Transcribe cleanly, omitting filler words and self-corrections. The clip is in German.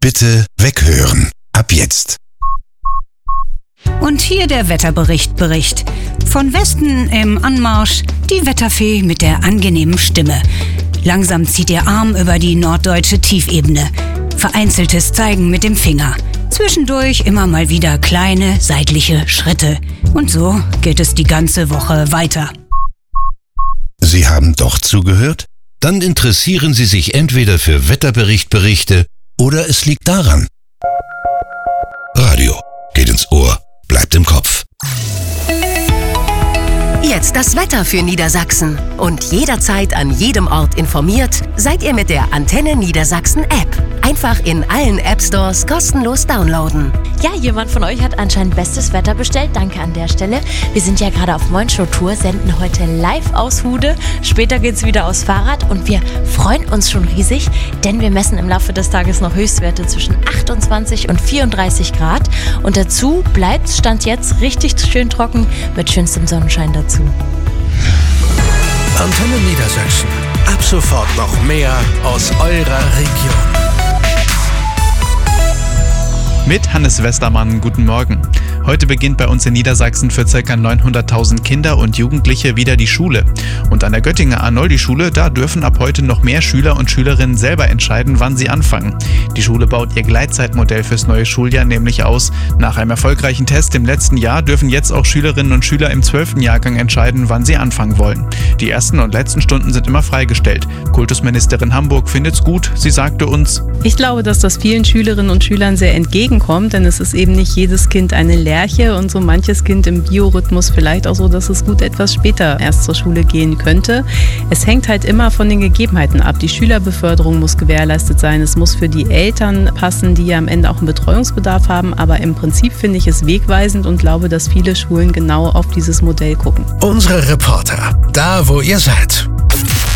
Bitte weghören. Ab jetzt. Und hier der Wetterbericht. Von Westen im Anmarsch die Wetterfee mit der angenehmen Stimme. Langsam zieht ihr Arm über die norddeutsche Tiefebene. Vereinzeltes Zeigen mit dem Finger. Zwischendurch immer mal wieder kleine seitliche Schritte. Und so geht es die ganze Woche weiter. Sie haben doch zugehört? Dann interessieren Sie sich entweder für Wetterberichte oder es liegt daran. Radio geht ins Ohr, bleibt im Kopf. Jetzt das Wetter für Niedersachsen. Und jederzeit an jedem Ort informiert, seid ihr mit der Antenne Niedersachsen App. Einfach in allen App-Stores kostenlos downloaden. Ja, jemand von euch hat anscheinend bestes Wetter bestellt. Danke an der Stelle. Wir sind ja gerade auf Moin-Show-Tour, senden heute live aus Hude. Später geht's wieder aufs Fahrrad und wir freuen uns schon riesig, denn wir messen im Laufe des Tages noch Höchstwerte zwischen 28 und 34 Grad. Und dazu bleibt Stand jetzt richtig schön trocken mit schönstem Sonnenschein dazu. Antenne Niedersachsen. Ab sofort noch mehr aus eurer Region. Mit Hannes Westermann, guten Morgen. Heute beginnt bei uns in Niedersachsen für ca. 900.000 Kinder und Jugendliche wieder die Schule. Und an der Göttinger Arnoldi-Schule, da dürfen ab heute noch mehr Schüler und Schülerinnen selber entscheiden, wann sie anfangen. Die Schule baut ihr Gleitzeitmodell fürs neue Schuljahr nämlich aus. Nach einem erfolgreichen Test im letzten Jahr dürfen jetzt auch Schülerinnen und Schüler im 12. Jahrgang entscheiden, wann sie anfangen wollen. Die ersten und letzten Stunden sind immer freigestellt. Kultusministerin Hamburg findet's gut. Sie sagte uns: Ich glaube, dass das vielen Schülerinnen und Schülern sehr entgegenkommt, denn es ist eben nicht jedes Kind eine Lerche und so manches Kind im Biorhythmus vielleicht auch so, dass es gut etwas später erst zur Schule gehen könnte. Es hängt halt immer von den Gegebenheiten ab. Die Schülerbeförderung muss gewährleistet sein. Es muss für die Eltern passen, die ja am Ende auch einen Betreuungsbedarf haben. Aber im Prinzip finde ich es wegweisend und glaube, dass viele Schulen genau auf dieses Modell gucken. Unsere Reporter, da wo ihr seid.